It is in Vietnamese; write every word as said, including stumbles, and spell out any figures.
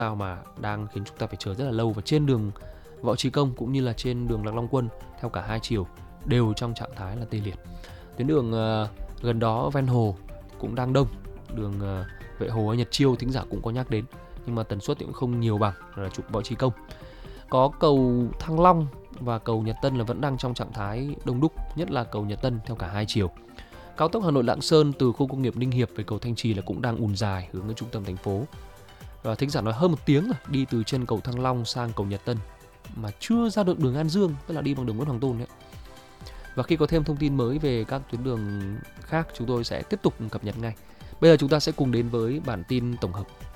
sao mà đang khiến chúng ta phải chờ rất là lâu. Và trên đường Võ Trí Công cũng như là trên đường Lạc Long Quân theo cả hai chiều đều trong trạng thái là tê liệt. Tuyến đường uh, gần đó ven hồ cũng đang đông. Đường uh, Vệ Hồ hay Nhật Chiêu thính giả cũng có nhắc đến, nhưng mà tần suất thì cũng không nhiều bằng là trục Võ Trí Công. Có cầu Thăng Long và cầu Nhật Tân là vẫn đang trong trạng thái đông đúc, nhất là cầu Nhật Tân theo cả hai chiều. Cao tốc Hà Nội Lạng Sơn từ khu công nghiệp Ninh Hiệp về cầu Thanh Trì là cũng đang ùn dài hướng đến trung tâm thành phố. Và thính giả nói hơn một tiếng rồi đi từ chân cầu Thăng Long sang cầu Nhật Tân mà chưa ra được đường An Dương, tức là đi bằng đường Nguyễn Hoàng Tôn đấy. Và khi có thêm thông tin mới về các tuyến đường khác, chúng tôi sẽ tiếp tục cập nhật ngay. Bây giờ chúng ta sẽ cùng đến với bản tin tổng hợp